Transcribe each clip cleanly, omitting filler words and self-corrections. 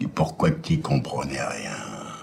Et pourquoi tu comprenais rien?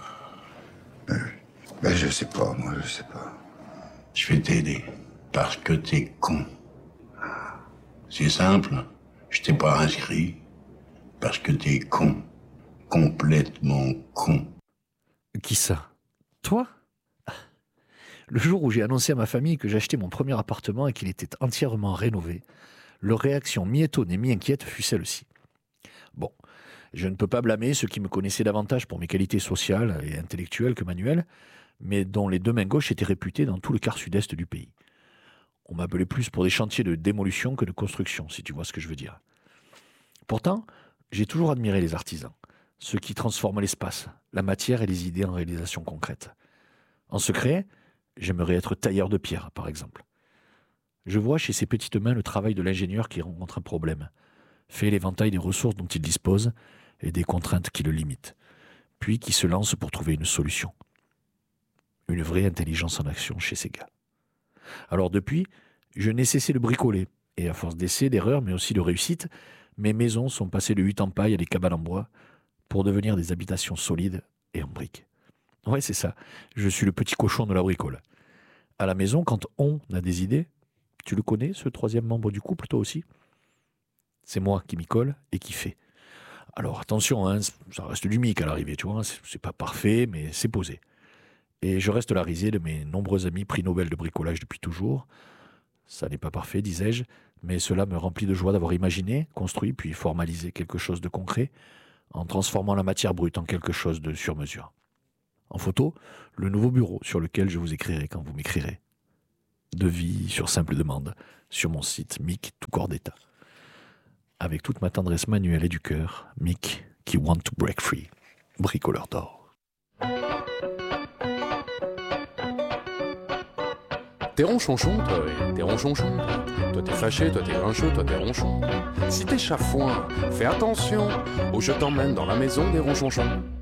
Je sais pas, moi, je sais pas. Je vais t'aider. Parce que t'es con. C'est simple. Je t'ai pas inscrit. Parce que t'es con. Complètement con. Qui ça? Toi? Le jour où j'ai annoncé à ma famille que j'achetais mon premier appartement et qu'il était entièrement rénové, leur réaction mi-étonnée, mi-inquiète fut celle-ci. Bon, je ne peux pas blâmer ceux qui me connaissaient davantage pour mes qualités sociales et intellectuelles que manuelles, mais dont les deux mains gauches étaient réputées dans tout le quart sud-est du pays. On m'appelait plus pour des chantiers de démolition que de construction, si tu vois ce que je veux dire. Pourtant, j'ai toujours admiré les artisans, ceux qui transforment l'espace, la matière et les idées en réalisations concrètes. En secret, j'aimerais être tailleur de pierre, par exemple. Je vois chez ces petites mains le travail de l'ingénieur qui rencontre un problème, fait l'éventail des ressources dont il dispose et des contraintes qui le limitent, puis qui se lance pour trouver une solution. Une vraie intelligence en action chez ces gars. Alors depuis, je n'ai cessé de bricoler, et à force d'essais, d'erreurs, mais aussi de réussites, mes maisons sont passées de huttes en paille à des cabanes en bois pour devenir des habitations solides et en briques. Ouais, c'est ça, je suis le petit cochon de la bricole. À la maison, quand on a des idées, tu le connais, ce troisième membre du couple, toi aussi? C'est moi qui m'y colle et qui fait. Alors attention, hein, ça reste du mic à l'arrivée, tu vois, c'est pas parfait, mais c'est posé. Et je reste la risée de mes nombreux amis prix Nobel de bricolage depuis toujours. Ça n'est pas parfait, disais-je, mais cela me remplit de joie d'avoir imaginé, construit, puis formalisé quelque chose de concret, en transformant la matière brute en quelque chose de sur-mesure. En photo, le nouveau bureau sur lequel je vous écrirai quand vous m'écrirez. Devis sur simple demande, sur mon site Mick tout corps d'état. Avec toute ma tendresse manuelle et du cœur, Mick qui want to break free, bricoleur d'or. T'es ronchonchon, toi, t'es ronchonchon. Toi t'es fâché, toi t'es grincheux, toi t'es ronchon. Si t'es chafouin, fais attention, ou je t'emmène dans la maison des ronchonchons.